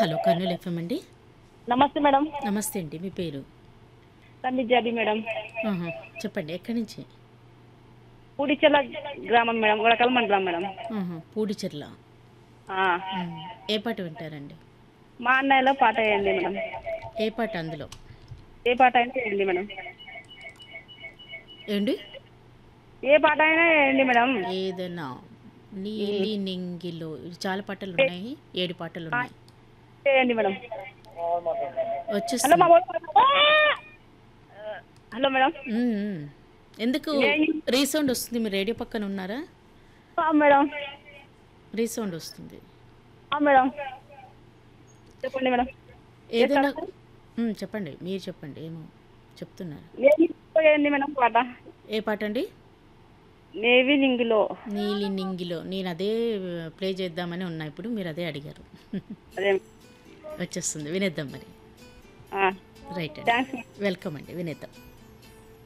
Hello Kurnool FM అండి. నమస్తే madam. నమస్తే అండి. మీ పేరు? సంధ్య మేడం. ఆహా! చెప్పండి. ఎక్కడి నుంచి? పూడిచెర్ల గ్రామం మేడం. గొడకల్ మండలం మేడం. ఆహా! పూడిచెర్ల. ఆ, హ్మ్. ఏ పాట వింటారండి? మా అన్నయ్యలో పాట వేయండి మేడం. ఏ పాట అందులో? ఏ పాట అయినా వేయండి మేడం. ఏండి? ఏ పాట అయినా వేయండి మేడం. ఏదైనా ఉమ్. 'నీలి నింగిలో' ఇది చాలా పాటలున్నాయి. 7 ఆ, పాటలున్నాయి. వేయండి మేడం. హలో మా వచ్చేస్తుంది. Hello madam. హ్మ్. హ్మ్. ఎందుకు వేయి. రీసౌండ్ వస్తుంది? మీరు రేడియో పక్కన ఉన్నారా? మేడం. రీసౌండ్ వస్తుంది. మేడం చెప్పండి మేడం. ఏదైనా చేస్తారా? చెప్పండి. మీరు చెప్పండి. ఏమో చెప్తున్నారు. వేయండి మేడం పాట. ఏ పాటండి? నేవి నింగిలో. 'నీలి నింగిలో' నేనదే ప్లే చేద్దామని ఉన్నా ఇప్పుడు. మీరదే అడిగారు. అదే. వచ్చేస్తుంది. వినేద్దాం మరి. రైట్ అండి. థ్యాంక్స్. వెల్కమ్ అండి. వినేద్దాం.